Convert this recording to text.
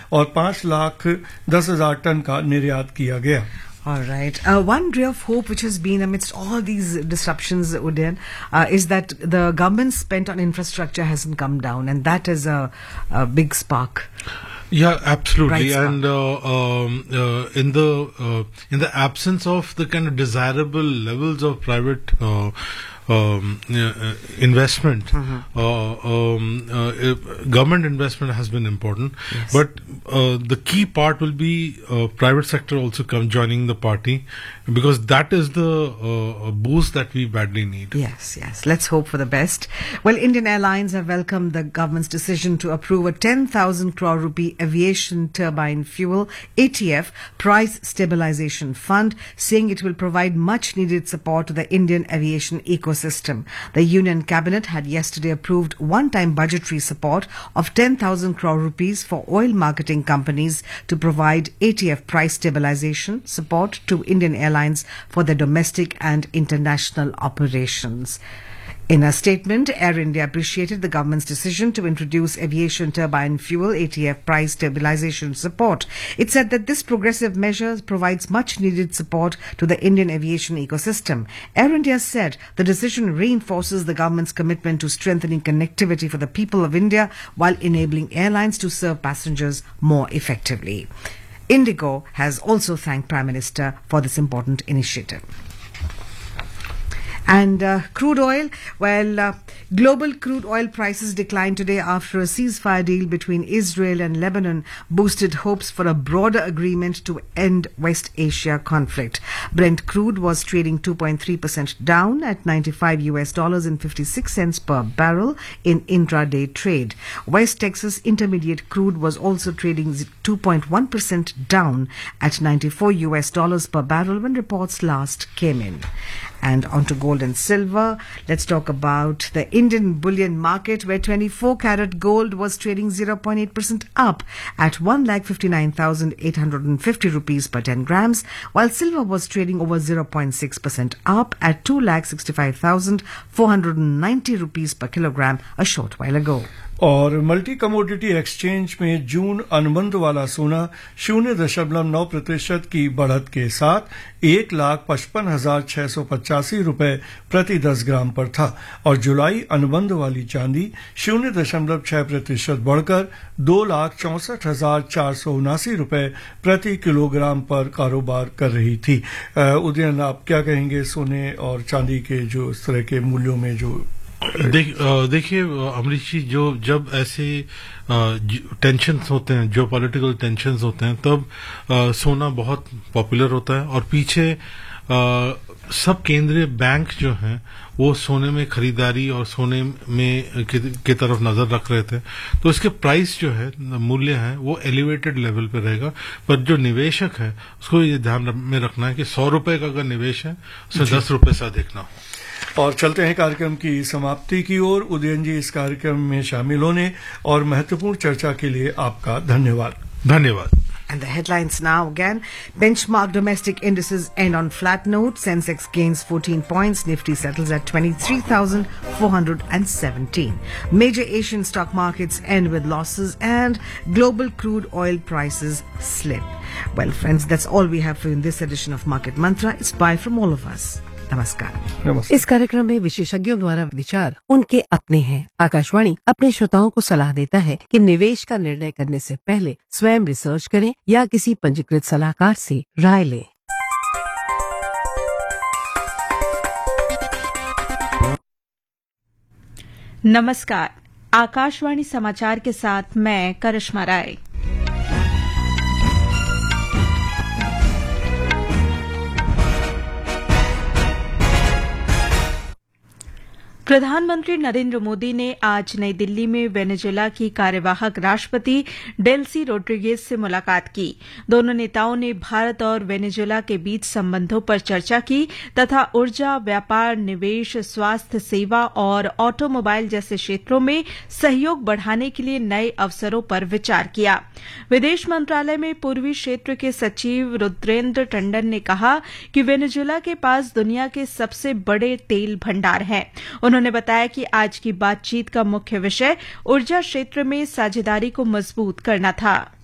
और 5,10,000 टन का निर्यात किया गया। All right. One ray of hope which has been amidst all these disruptions, Udayan, is that the government spent on infrastructure hasn't come down, and that is a big spark. Yeah, absolutely. And in the absence of the kind of desirable levels of private investment, government investment has been important. Yes. But the key part will be private sector also joining the party, because that is the boost that we badly need. Yes. Let's hope for the best. Well, Indian Airlines have welcomed the government's decision to approve a 10,000 crore rupee aviation turbine fuel ATF price stabilization fund, saying it will provide much needed support to the Indian aviation ecosystem. The Union Cabinet had yesterday approved one-time budgetary support of 10,000 crore rupees for oil marketing companies to provide ATF price stabilization support to Indian Airlines for their domestic and international operations. In a statement, Air India appreciated the government's decision to introduce aviation turbine fuel ATF price stabilization support. It said that this progressive measure provides much needed support to the Indian aviation ecosystem. Air India said the decision reinforces the government's commitment to strengthening connectivity for the people of India while enabling airlines to serve passengers more effectively. Indigo has also thanked Prime Minister for this important initiative. And crude oil, global crude oil prices declined today after a ceasefire deal between Israel and Lebanon boosted hopes for a broader agreement to end West Asia conflict. Brent crude was trading 2.3% down at $95.56 per barrel in intraday trade. West Texas Intermediate crude was also trading 2.1% down at $94 per barrel when reports last came in. And on to gold and silver. Let's talk about the Indian bullion market, where 24-carat gold was trading 0.8% up at 1,59,850 rupees per 10 grams, while silver was trading over 0.6% up at 2,65,490 rupees per kilogram a short while ago. और multi commodity exchange में जून अनुबंध वाला सोना 0.9% की बढ़त के साथ 1,55,685 रुपए प्रति 10 ग्राम पर था, और जुलाई अनुबंध वाली चांदी 0.6% बढ़कर 2,64,479 रुपए प्रति किलोग्राम पर कारोबार कर रही थी। उदयन, आप क्या कहेंगे सोने और चांदी के जो इस तरह के मूल्यों में जो देखिए अमरीश जी, जब ऐसे टेंशन्स होते हैं, जो पॉलिटिकल टेंशन्स होते हैं, तब सोना बहुत पॉपुलर होता है, और पीछे सब केंद्रीय बैंक जो हैं वो सोने में खरीदारी और सोने में की तरफ नजर रख रहे थे। तो इसके प्राइस जो है, मूल्य है, वो एलिवेटेड लेवल पे रहेगा। पर जो निवेशक है उसको ये ध्यान में रखना है कि 100 रुपए का अगर निवेश है उसमें 10 रुपए से अधिक ना हो। और चलते हैं कार्यक्रम की समाप्ति की ओर। उदयन जी, इस कार्यक्रम में शामिल होने और महत्वपूर्ण चर्चा के लिए आपका धन्यवाद। And the headlines now again. Benchmark domestic indices end on flat note. Sensex gains 14 points. Nifty settles at 23,417. Major Asian stock markets end with losses and global crude oil prices slip. Well, friends, that's all we have for you in this edition of Market Mantra. It's bye from all of us. नमस्कार। इस कार्यक्रम में विशेषज्ञों द्वारा विचार उनके अपने हैं। आकाशवाणी अपने श्रोताओं को सलाह देता है कि निवेश का निर्णय करने से पहले स्वयं रिसर्च करें या किसी पंजीकृत सलाहकार से राय लें। नमस्कार, आकाशवाणी समाचार के साथ मैं करिश्मा राय। प्रधानमंत्री नरेंद्र मोदी ने आज नई दिल्ली में वेनेजुएला की कार्यवाहक राष्ट्रपति डेल्सी रोड्रिगेज से मुलाकात की। दोनों नेताओं ने भारत और वेनेजुएला के बीच संबंधों पर चर्चा की तथा ऊर्जा, व्यापार, निवेश, स्वास्थ्य सेवा और ऑटोमोबाइल जैसे क्षेत्रों में सहयोग बढ़ाने के लिए नए अवसरों पर विचार किया। विदेश मंत्रालय में पूर्वी क्षेत्र के सचिव रुद्रेंद्र टंडन ने कहा कि वेनेजुएला के पास दुनिया के सबसे बड़े तेल भंडार हैं। उन्होंने बताया कि आज की बातचीत का मुख्य विषय ऊर्जा क्षेत्र में साझेदारी को मजबूत करना था।